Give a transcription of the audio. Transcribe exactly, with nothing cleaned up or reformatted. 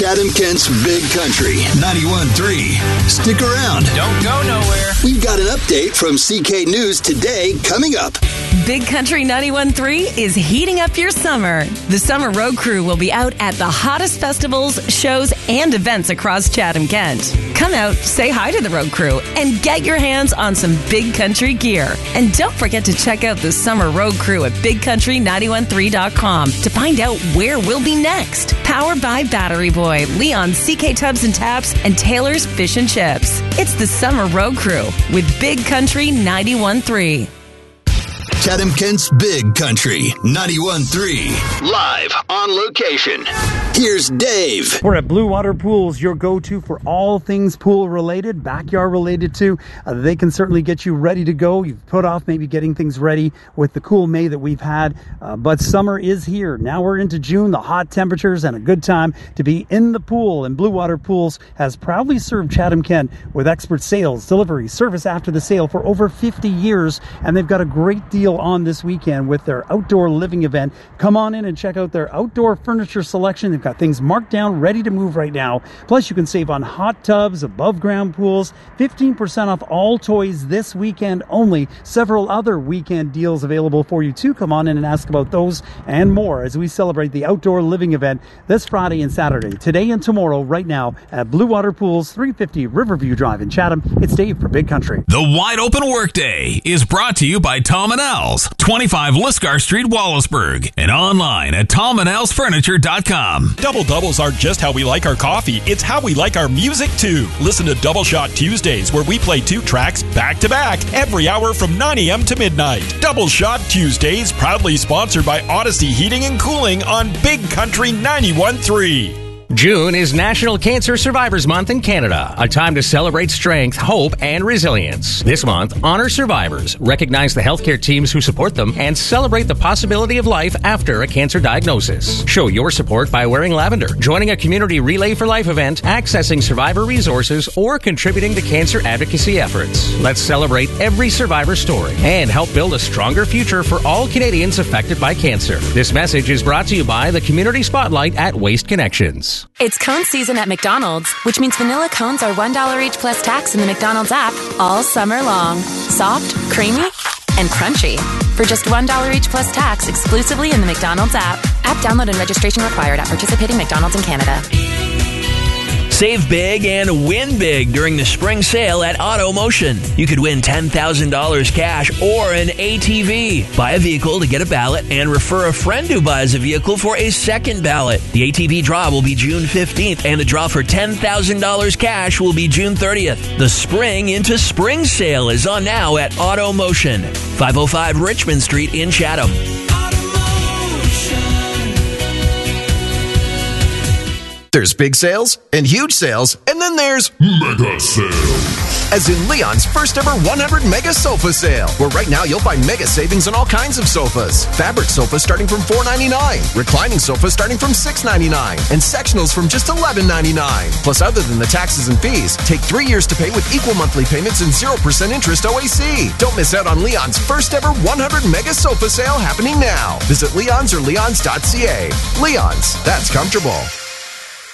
Chatham Kent's Big Country ninety-one point three. Stick around. Don't go nowhere. We've got an update from C K News today coming up. Big Country ninety-one point three is heating up your summer. The Summer Road Crew will be out at the hottest festivals, shows, and events across Chatham Kent. Come out, say hi to the Road Crew, and get your hands on some Big Country gear. And don't forget to check out the Summer Road Crew at big country nine one three dot com to find out where we'll be next. Powered by Battery Boy, Leon's C K Tubs and Taps, and Taylor's Fish and Chips. It's the Summer Road Crew with Big Country ninety-one point three. Chatham Kent's Big Country ninety-one point three. Live on location. Here's Dave. We're at Blue Water Pools, your go-to for all things pool related, backyard related too. Uh, they can certainly get you ready to go. You've put off maybe getting things ready with the cool May that we've had, uh, but summer is here. Now we're into June, the hot temperatures, and a good time to be in the pool. And Blue Water Pools has proudly served Chatham Kent with expert sales, delivery, service after the sale for over fifty years, and they've got a great deal on this weekend with their outdoor living event. Come on in and check out their outdoor furniture selection. They've got things marked down, ready to move right now. Plus, you can save on hot tubs, above ground pools, fifteen percent off all toys this weekend only. Several other weekend deals available for you too. Come on in and ask about those and more as we celebrate the outdoor living event this Friday and Saturday, today and tomorrow, right now at Blue Water Pools, three fifty Riverview Drive in Chatham. It's Dave for Big Country. The Wide Open Workday is brought to you by Tom and Al's, twenty-five Liscar Street, Wallaceburg, and online at tom and als furniture dot com. Double doubles aren't just how we like our coffee, it's how we like our music too. Listen to Double Shot Tuesdays, where we play two tracks back to back every hour from nine a.m. to midnight. Double Shot Tuesdays, proudly sponsored by Odyssey Heating and Cooling on Big Country ninety-one point three. June is National Cancer Survivors Month in Canada, a time to celebrate strength, hope, and resilience. This month, honor survivors, recognize the healthcare teams who support them, and celebrate the possibility of life after a cancer diagnosis. Show your support by wearing lavender, joining a community Relay for Life event, accessing survivor resources, or contributing to cancer advocacy efforts. Let's celebrate every survivor story and help build a stronger future for all Canadians affected by cancer. This message is brought to you by the Community Spotlight at Waste Connections. It's cone season at McDonald's, which means vanilla cones are one dollar each plus tax in the McDonald's app all summer long. Soft, creamy, and crunchy. For just one dollar each plus tax exclusively in the McDonald's app. App download and registration required at participating McDonald's in Canada. Save big and win big during the spring sale at Auto Motion. You could win ten thousand dollars cash or an A T V. Buy a vehicle to get a ballot and refer a friend who buys a vehicle for a second ballot. The A T V draw will be June fifteenth and the draw for ten thousand dollars cash will be June thirtieth. The Spring into Spring sale is on now at Auto Motion, five oh five Richmond Street in Chatham. There's big sales and huge sales, and then there's mega sales. As in Leon's first ever one hundred mega sofa sale, where right now you'll find mega savings on all kinds of sofas. Fabric sofas starting from four ninety-nine, reclining sofas starting from six ninety-nine, and sectionals from just eleven ninety-nine. Plus, other than the taxes and fees, take three years to pay with equal monthly payments and zero percent interest O A C. Don't miss out on Leon's first ever one hundred mega sofa sale happening now. Visit Leon's or leons dot c a. Leon's, that's comfortable.